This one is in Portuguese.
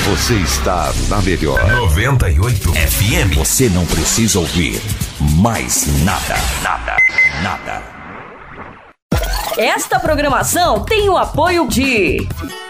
Você está na melhor 98 FM. Você não precisa ouvir mais nada. Esta programação tem o apoio de